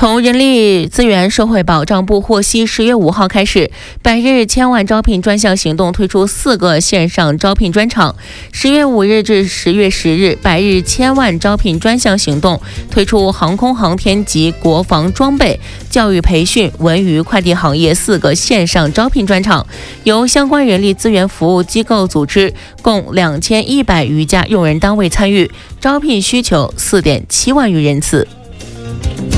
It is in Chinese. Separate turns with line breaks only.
从人力资源社会保障部获悉，10月5号开始，百日千万招聘专项行动推出4个线上招聘专场。10月5日至10月10日，百日千万招聘专项行动推出航空航天及国防装备、教育培训、文娱快递行业4个线上招聘专场，由相关人力资源服务机构组织，共2100余家用人单位参与，招聘需求4.7万余人次。